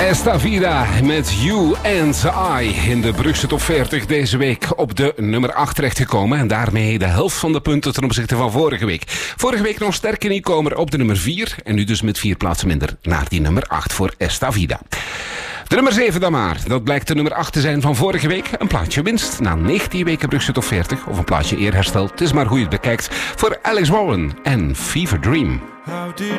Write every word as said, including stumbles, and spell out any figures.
Esta Vida met You and I in de Brugse Top veertig deze week op de nummer acht terechtgekomen. En daarmee de helft van de punten ten opzichte van vorige week. Vorige week nog sterke nieuwkomer op de nummer vier. En nu dus met vier plaatsen minder naar die nummer acht voor Esta Vida. De nummer zeven dan maar. Dat blijkt de nummer acht te zijn van vorige week. Een plaatje winst na negentien weken Brugse Top veertig. Of een plaatje eerherstel. Het is maar hoe je het bekijkt. Voor Alex Warren en Fever Dream. How did